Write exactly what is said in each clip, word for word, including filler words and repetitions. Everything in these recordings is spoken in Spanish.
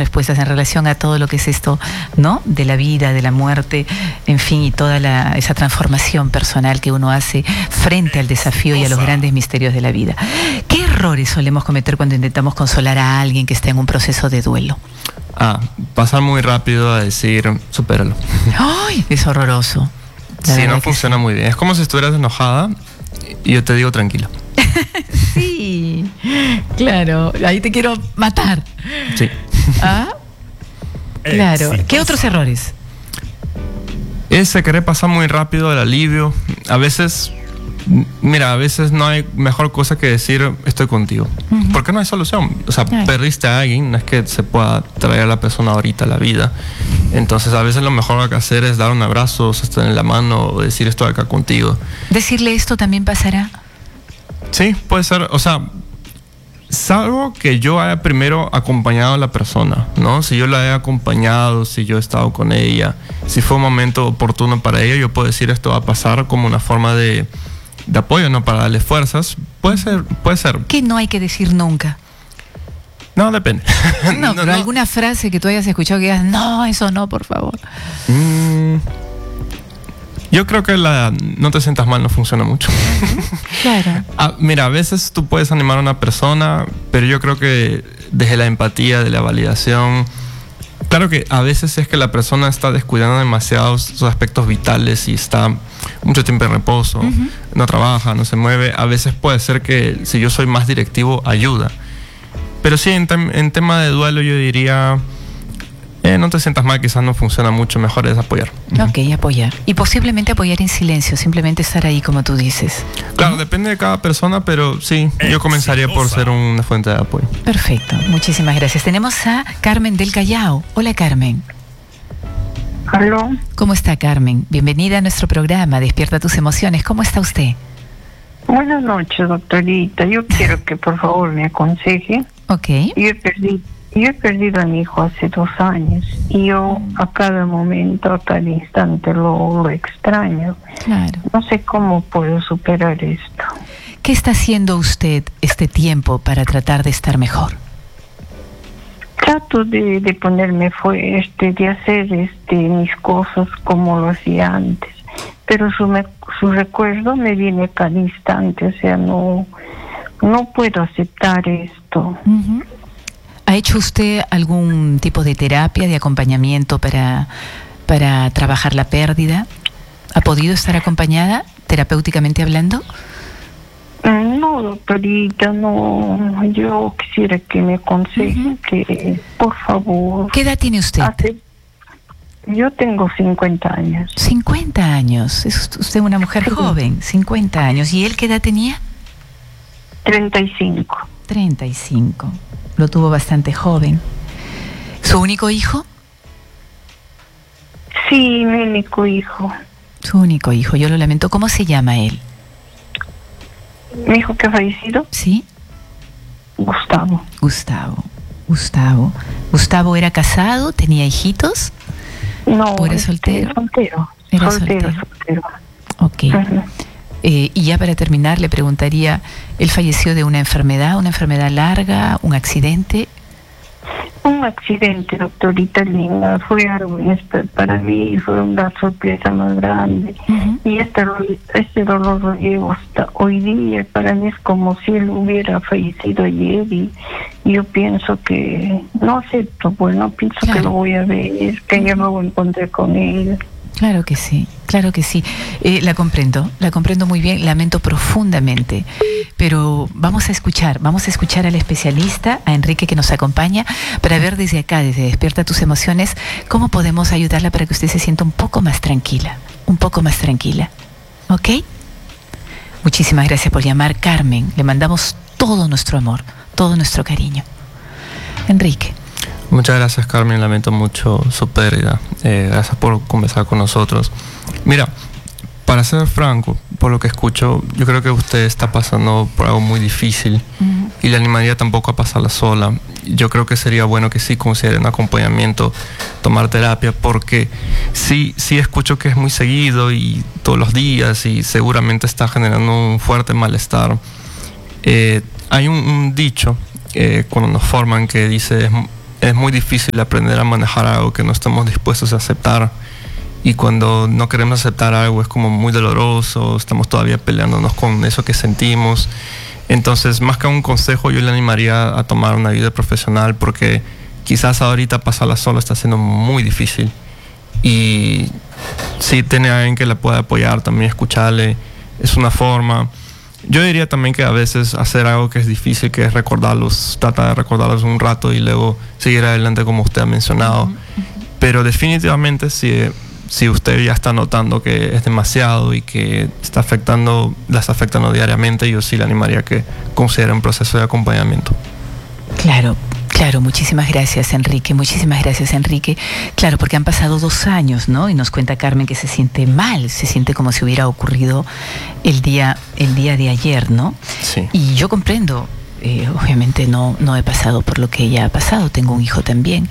respuestas en relación a todo lo que es esto, ¿no? De la vida, de la muerte, en fin, y toda la, esa transformación personal que uno hace frente al desafío y a los grandes misterios de la vida. ¿Qué errores solemos cometer cuando intentamos consolar a alguien que está en un proceso de duelo? Ah, pasar muy rápido a decir, supéralo. ¡Ay! Es horroroso. Sí, no funciona sí. muy bien. Es como si estuvieras enojada y yo te digo tranquilo. Sí, claro. Ahí te quiero matar. Sí. ¿Ah? Claro. ¿Qué otros errores? Ese querer pasar muy rápido el alivio. A veces, mira, a veces no hay mejor cosa que decir estoy contigo. Uh-huh. Porque no hay solución. O sea, Ay. perdiste a alguien, no es que se pueda traer a la persona ahorita a la vida. Entonces a veces lo mejor que hacer es dar un abrazo, sostener la mano o decir estoy acá contigo. ¿Decirle esto también pasará? Sí, puede ser, o sea, salvo que yo haya primero acompañado a la persona, ¿no? Si yo la he acompañado, si yo he estado con ella, si fue un momento oportuno para ella, yo puedo decir esto va a pasar como una forma de, de apoyo, ¿no? Para darle fuerzas. Puede ser, puede ser. ¿Qué no hay que decir nunca? No, depende. No, no pero no. alguna frase que tú hayas escuchado que digas, no, eso no, por favor. Mm. Yo creo que la no te sientas mal no funciona mucho. Claro. Ah, mira, a veces tú puedes animar a una persona, pero yo creo que desde la empatía, de la validación, claro que a veces es que la persona está descuidando demasiado sus aspectos vitales y está mucho tiempo en reposo, uh-huh. no trabaja, no se mueve. A veces puede ser que si yo soy más directivo, ayuda. Pero sí, en, tem- en tema de duelo yo diría... Eh, no te sientas mal, quizás no funciona mucho, mejor es apoyar. Ok, apoyar. Y posiblemente apoyar en silencio, simplemente estar ahí como tú dices. Claro, ¿no? Depende de cada persona, pero sí, yo comenzaría por ser una fuente de apoyo. Perfecto, muchísimas gracias. Tenemos a Carmen del Callao. Hola, Carmen. ¿Aló? ¿Cómo está, Carmen? Bienvenida a nuestro programa, Despierta tus emociones. ¿Cómo está usted? Buenas noches, doctorita. Yo quiero que por favor me aconseje. Ok. Yo he perdido Yo he perdido a mi hijo hace dos años y yo a cada momento, a cada instante lo, lo extraño. Claro. No sé cómo puedo superar esto. ¿Qué está haciendo usted este tiempo para tratar de estar mejor? Trato de, de ponerme fuerte, de hacer este mis cosas como lo hacía antes, pero su, me, su recuerdo me viene cada instante, o sea, no, no puedo aceptar esto. Uh-huh. ¿Ha hecho usted algún tipo de terapia, de acompañamiento para, para trabajar la pérdida? ¿Ha podido estar acompañada, terapéuticamente hablando? No, doctorita, no. Yo quisiera que me aconseje, uh-huh. que, por favor... ¿Qué edad tiene usted? Hace, yo tengo cincuenta años. cincuenta años. Es usted una mujer sí. joven, cincuenta años. ¿Y él qué edad tenía? treinta y cinco. treinta y cinco. Lo tuvo bastante joven. ¿Su único hijo? Sí, mi único hijo. Su único hijo, yo lo lamento. ¿Cómo se llama él? ¿Mi hijo que ha fallecido? Sí. Gustavo. Gustavo. Gustavo. ¿Gustavo era casado? ¿Tenía hijitos? No. ¿O era soltero? Soltero. Era soltero, soltero. soltero. Ok. Uh-huh. Eh, y ya para terminar, le preguntaría, ¿él falleció de una enfermedad, una enfermedad larga, un accidente? Un accidente, doctorita linda. Fue algo para mí, fue una sorpresa más grande. Uh-huh. Y este, este dolor lo llevo hasta hoy día. Para mí es como si él hubiera fallecido ayer y, y yo pienso que no acepto, bueno, pienso claro. que lo voy a ver, que ya me voy a encontrar con él. Claro que sí, claro que sí. Eh, la comprendo, la comprendo muy bien, lamento profundamente. Pero vamos a escuchar, vamos a escuchar al especialista, a Enrique que nos acompaña, para ver desde acá, desde Despierta tus emociones, cómo podemos ayudarla para que usted se sienta un poco más tranquila, un poco más tranquila. ¿Ok? Muchísimas gracias por llamar, Carmen. Le mandamos todo nuestro amor, todo nuestro cariño. Enrique. Muchas gracias, Carmen, lamento mucho su pérdida. Eh, gracias por conversar con nosotros. Mira, para ser franco, por lo que escucho, yo creo que usted está pasando por algo muy difícil uh-huh. y le animaría tampoco a pasarla sola. Yo creo que sería bueno que sí considere un acompañamiento, tomar terapia, porque sí, sí escucho que es muy seguido y todos los días y seguramente está generando un fuerte malestar. Eh, hay un, un dicho eh, cuando nos forman que dice... es muy difícil aprender a manejar algo que no estamos dispuestos a aceptar. Y cuando no queremos aceptar algo es como muy doloroso, estamos todavía peleándonos con eso que sentimos. Entonces, más que un consejo, yo le animaría a tomar una ayuda profesional, porque quizás ahorita pasarla solo está siendo muy difícil. Y si tiene a alguien que la pueda apoyar, también escucharle, es una forma. Yo diría también que a veces hacer algo que es difícil, que es recordarlos, trata de recordarlos un rato y luego seguir adelante, como usted ha mencionado. Uh-huh. Pero definitivamente si... si usted ya está notando que es demasiado y que está afectando, las afectando diariamente, yo sí le animaría a que considere un proceso de acompañamiento. Claro, claro, muchísimas gracias, Enrique, muchísimas gracias, Enrique. Claro, porque han pasado dos años, ¿no? Y nos cuenta Carmen que se siente mal, se siente como si hubiera ocurrido el día, el día de ayer, ¿no? Sí. Y yo comprendo, eh, obviamente no, no he pasado por lo que ella ha pasado, tengo un hijo también.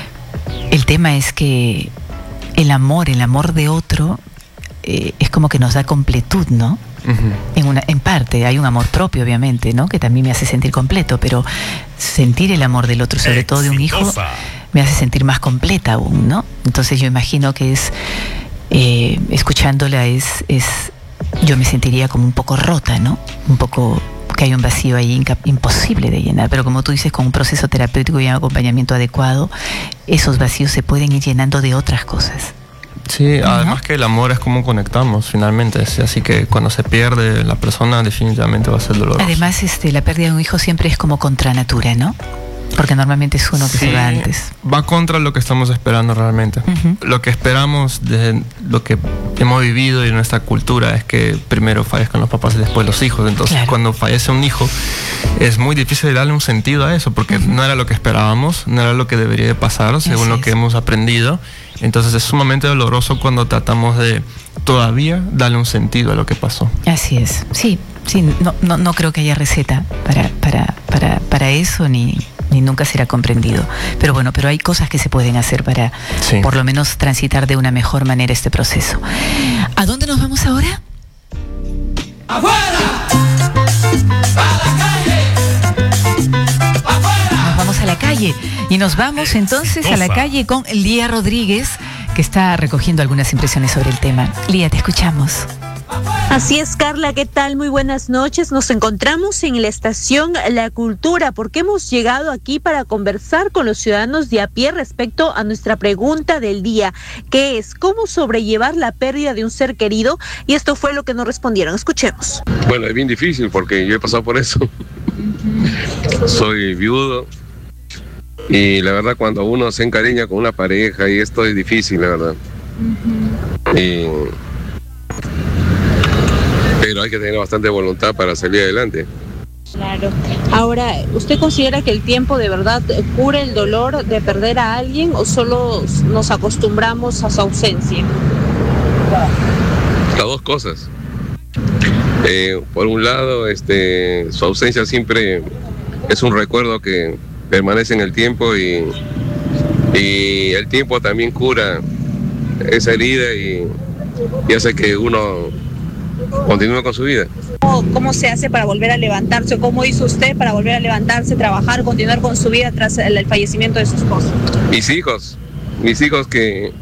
El tema es que el amor, el amor de otro, eh, es como que nos da completud, ¿no? Uh-huh. En una, en parte, hay un amor propio, obviamente, ¿no? Que también me hace sentir completo, pero sentir el amor del otro, sobre Exitosa. todo de un hijo, me hace sentir más completa aún, ¿no? Entonces yo imagino que es, eh, escuchándola es, es, yo me sentiría como un poco rota, ¿no? Un poco que hay un vacío ahí inca- imposible de llenar, pero como tú dices, con un proceso terapéutico y un acompañamiento adecuado, esos vacíos se pueden ir llenando de otras cosas. Sí, ¿no? Además que el amor es como conectamos finalmente, así que cuando se pierde la persona definitivamente va a ser doloroso. Además, este, la pérdida de un hijo siempre es como contra natura, ¿no? Porque normalmente es uno que sí, se va antes. Va contra lo que estamos esperando realmente. Uh-huh. Lo que esperamos de lo que hemos vivido y nuestra cultura es que primero fallezcan los papás y después los hijos. Entonces, claro, cuando fallece un hijo, es muy difícil darle un sentido a eso, porque uh-huh. no era lo que esperábamos, no era lo que debería de pasar, según Así lo que es. hemos aprendido. Entonces, es sumamente doloroso cuando tratamos de todavía darle un sentido a lo que pasó. Así es. Sí, sí, no, no, no creo que haya receta para, para, para, para eso, ni... ni nunca será comprendido. Pero bueno, pero hay cosas que se pueden hacer para sí. por lo menos transitar de una mejor manera este proceso. ¿A dónde nos vamos ahora? ¡Afuera! ¡A la calle! ¡Afuera! Nos vamos a la calle y nos vamos entonces a la calle con Lía Rodríguez, que está recogiendo algunas impresiones sobre el tema. Lía, te escuchamos. Así es, Carla, ¿qué tal? Muy buenas noches. Nos encontramos en la estación La Cultura porque hemos llegado aquí para conversar con los ciudadanos de a pie respecto a nuestra pregunta del día, que es ¿cómo sobrellevar la pérdida de un ser querido? Y esto fue lo que nos respondieron. Escuchemos. Bueno, es bien difícil porque yo he pasado por eso. Uh-huh. Soy viudo y la verdad cuando uno se encariña con una pareja y esto es difícil, la verdad. Uh-huh. Y... pero hay que tener bastante voluntad para salir adelante. Claro. Ahora, ¿usted considera que el tiempo de verdad cura el dolor de perder a alguien o solo nos acostumbramos a su ausencia? Las dos cosas. Eh, por un lado, este, su ausencia siempre es un recuerdo que permanece en el tiempo y, y el tiempo también cura esa herida y, y hace que uno continúa con su vida. ¿Cómo, ¿Cómo se hace para volver a levantarse? ¿Cómo hizo usted para volver a levantarse, trabajar, continuar con su vida tras el, el fallecimiento de su esposo? Mis hijos, mis hijos que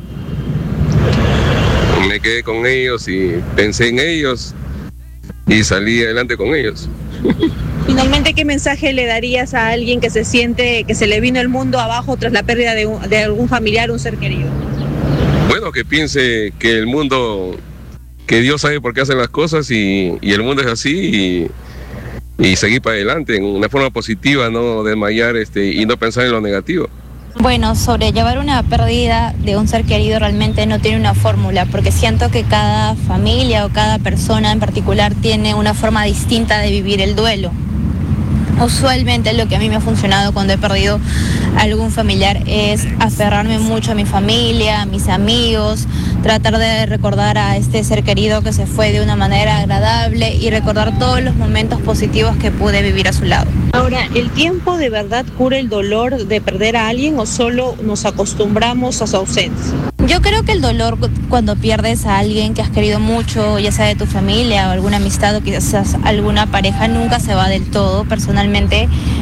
me quedé con ellos y pensé en ellos y salí adelante con ellos. Finalmente, ¿qué mensaje le darías a alguien que se siente que se le vino el mundo abajo tras la pérdida de, un, de algún familiar, un ser querido? Bueno, que piense que el mundo... que Dios sabe por qué hacen las cosas y, y el mundo es así y, y seguir para adelante en una forma positiva, no desmayar este, y no pensar en lo negativo. Bueno, sobrellevar una pérdida de un ser querido realmente no tiene una fórmula, porque siento que cada familia o cada persona en particular tiene una forma distinta de vivir el duelo. Usualmente lo que a mí me ha funcionado cuando he perdido a algún familiar es aferrarme mucho a mi familia, a mis amigos, tratar de recordar a este ser querido que se fue de una manera agradable y recordar todos los momentos positivos que pude vivir a su lado. Ahora, ¿el tiempo de verdad cura el dolor de perder a alguien o solo nos acostumbramos a su ausencia? Yo creo que el dolor cuando pierdes a alguien que has querido mucho, ya sea de tu familia o alguna amistad o quizás alguna pareja, nunca se va del todo. Personalmente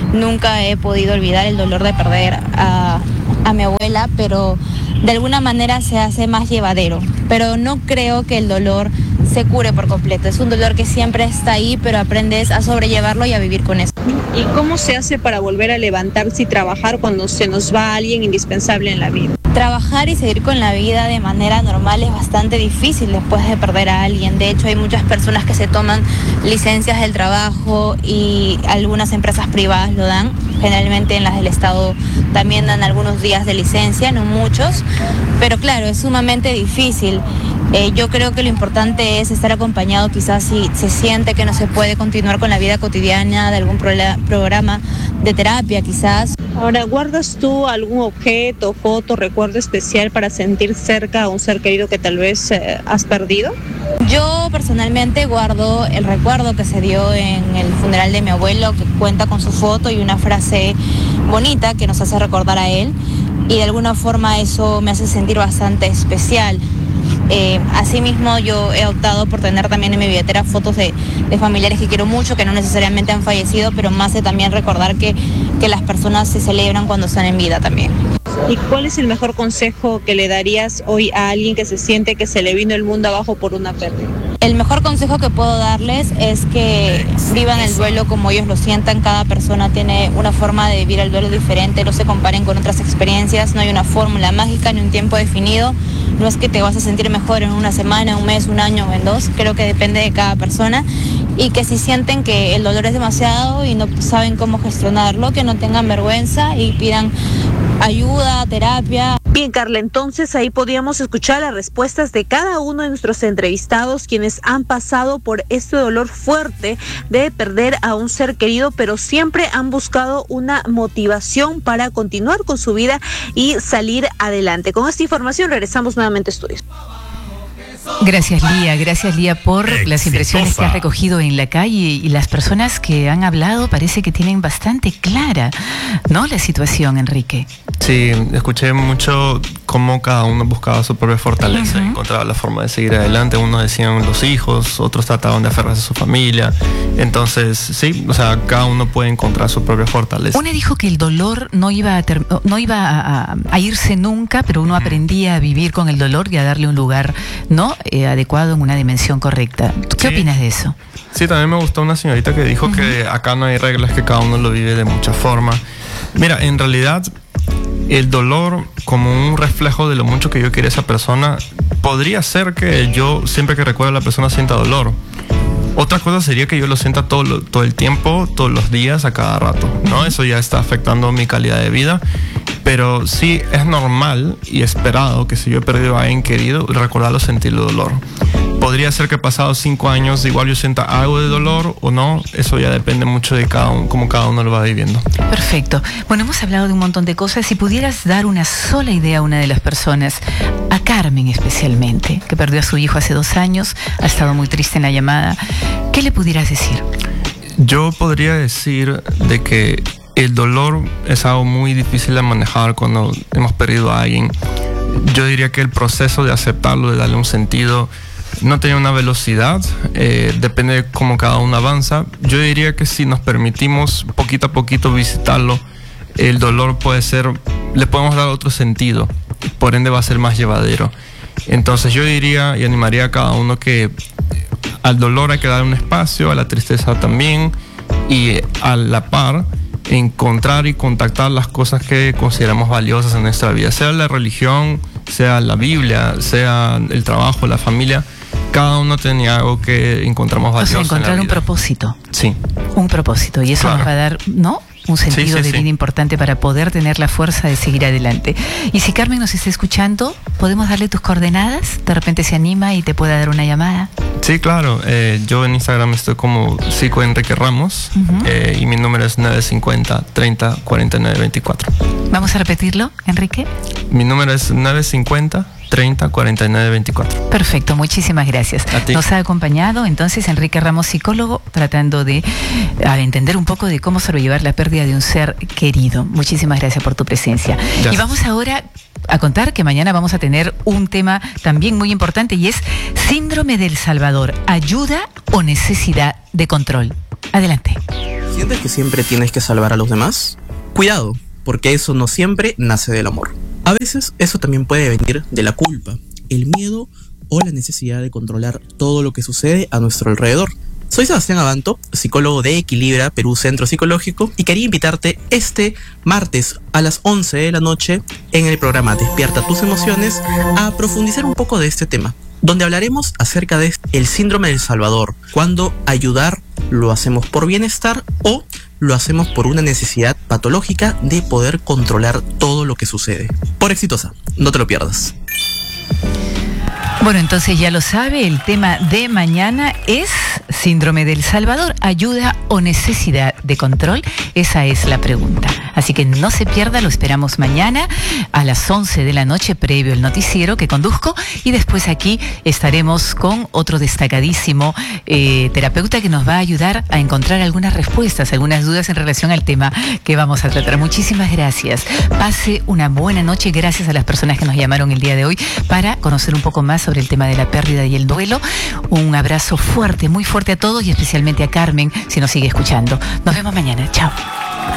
nunca he podido olvidar el dolor de perder a, a mi abuela, pero de alguna manera se hace más llevadero. Pero no creo que el dolor se cure por completo. Es un dolor que siempre está ahí, pero aprendes a sobrellevarlo y a vivir con eso. ¿Y cómo se hace para volver a levantarse y trabajar cuando se nos va alguien indispensable en la vida? Trabajar y seguir con la vida de manera normal es bastante difícil después de perder a alguien. De hecho, hay muchas personas que se toman licencias del trabajo y algunas empresas privadas lo dan. Generalmente en las del Estado también dan algunos días de licencia, no muchos. Pero claro, es sumamente difícil. Eh, yo creo que lo importante es estar acompañado, quizás si se siente que no se puede continuar con la vida cotidiana, de algún pro- programa de terapia quizás. Ahora, ¿guardas tú algún objeto, foto, recuerdo especial para sentir cerca a un ser querido que tal vez eh, has perdido? Yo personalmente guardo el recuerdo que se dio en el funeral de mi abuelo, que cuenta con su foto y una frase bonita que nos hace recordar a él, y de alguna forma eso me hace sentir bastante especial. Eh, asimismo, yo he optado por tener también en mi billetera fotos de, de familiares que quiero mucho, que no necesariamente han fallecido, pero más de también recordar que, que las personas se celebran cuando están en vida también. ¿Y cuál es el mejor consejo que le darías hoy a alguien que se siente que se le vino el mundo abajo por una pérdida? El mejor consejo que puedo darles es que vivan el duelo como ellos lo sientan. Cada persona tiene una forma de vivir el duelo diferente, no se comparen con otras experiencias, no hay una fórmula mágica ni un tiempo definido. No es que te vas a sentir mejor en una semana, un mes, un año o en dos, creo que depende de cada persona, y que si sienten que el dolor es demasiado y no saben cómo gestionarlo, que no tengan vergüenza y pidan ayuda, terapia. Bien, Carla, entonces ahí podíamos escuchar las respuestas de cada uno de nuestros entrevistados, quienes han pasado por este dolor fuerte de perder a un ser querido, pero siempre han buscado una motivación para continuar con su vida y salir adelante. Con esta información regresamos nuevamente a estudios. Gracias, Lía, gracias, Lía, por Exitosa. Las impresiones que has recogido en la calle, y las personas que han hablado parece que tienen bastante clara, ¿no?, la situación, Enrique. Sí, escuché mucho cómo cada uno buscaba su propia fortaleza, uh-huh. encontraba la forma de seguir adelante. Unos decían los hijos, otros trataban de aferrarse a su familia. Entonces, sí, o sea, cada uno puede encontrar su propia fortaleza. Una dijo que el dolor no iba a, ter- no iba a, a, a irse nunca, pero uno aprendía a vivir con el dolor y a darle un lugar, ¿no?, eh, adecuado, en una dimensión correcta. ¿Qué sí. opinas de eso? Sí, también me gustó una señorita que dijo uh-huh. que acá no hay reglas, que cada uno lo vive de muchas formas. Mira, en realidad, el dolor, como un reflejo de lo mucho que yo quiero a esa persona, podría ser que yo, siempre que recuerdo a la persona, sienta dolor. Otra cosa sería que yo lo sienta todo, todo el tiempo, todos los días, a cada rato, ¿no? Eso ya está afectando mi calidad de vida. Pero sí es normal y esperado que si yo he perdido a alguien querido, recordarlo, sentirlo dolor. Podría ser que pasados cinco años igual yo sienta algo de dolor o no. Eso ya depende mucho de cada uno, cómo cada uno lo va viviendo. Perfecto. Bueno, hemos hablado de un montón de cosas. Si pudieras dar una sola idea a una de las personas, a Carmen especialmente, que perdió a su hijo hace dos años, ha estado muy triste en la llamada, ¿qué le pudieras decir? Yo podría decir de que el dolor es algo muy difícil de manejar cuando hemos perdido a alguien. Yo diría que el proceso de aceptarlo, de darle un sentido, no tiene una velocidad, eh, depende de cómo cada uno avanza. Yo diría que si nos permitimos poquito a poquito visitarlo, el dolor puede ser, le podemos dar otro sentido, por ende va a ser más llevadero. Entonces yo diría y animaría a cada uno que al dolor hay que dar un espacio, a la tristeza también, y a la par encontrar y contactar las cosas que consideramos valiosas en nuestra vida, sea la religión, sea la Biblia, sea el trabajo, la familia. Cada uno tenía algo que encontramos valioso. O sea, encontrar en la un vida. propósito. Sí. Un propósito. Y eso claro. nos va a dar, ¿no?, un sentido sí, sí, de vida sí. importante para poder tener la fuerza de seguir adelante. Y si Carmen nos está escuchando, ¿podemos darle tus coordenadas? De repente se anima y te pueda dar una llamada. Sí, claro. Eh, yo en Instagram estoy como Psico Enrique Ramos, uh-huh. eh, y mi número es nueve cincuenta, treinta, cuarenta y nueve veinticuatro. ¿Vamos a repetirlo, Enrique? Mi número es nueve cincuenta, treinta, cuarenta y nueve veinticuatro. Perfecto, muchísimas gracias. Nos ha acompañado entonces Enrique Ramos, psicólogo, tratando de a, entender un poco de cómo sobrellevar la pérdida de un ser querido. Muchísimas gracias por tu presencia. Gracias. Y vamos ahora a contar que mañana vamos a tener un tema también muy importante, y es Síndrome del Salvador, ayuda o necesidad de control. Adelante. ¿Sientes que siempre tienes que salvar a los demás? Cuidado, porque eso no siempre nace del amor. A veces eso también puede venir de la culpa, el miedo o la necesidad de controlar todo lo que sucede a nuestro alrededor. Soy Sebastián Abanto, psicólogo de Equilibra Perú Centro Psicológico, y quería invitarte este martes a las once de la noche en el programa Despierta tus emociones a profundizar un poco de este tema, donde hablaremos acerca de el síndrome del Salvador, cuando ayudar lo hacemos por bienestar o lo hacemos por una necesidad patológica de poder controlar todo lo que sucede. Por Exitosa, no te lo pierdas. Bueno, entonces ya lo sabe, el tema de mañana es síndrome del Salvador, ayuda o necesidad de control. Esa es la pregunta. Así que no se pierda, lo esperamos mañana a las once de la noche, previo el noticiero que conduzco, y después aquí estaremos con otro destacadísimo eh, terapeuta que nos va a ayudar a encontrar algunas respuestas, algunas dudas en relación al tema que vamos a tratar. Muchísimas gracias. Pase una buena noche. Gracias a las personas que nos llamaron el día de hoy para conocer un poco más sobre el tema de la pérdida y el duelo. Un abrazo fuerte, muy fuerte a todos y especialmente a Carmen, si nos sigue escuchando. Nos vemos mañana. Chao.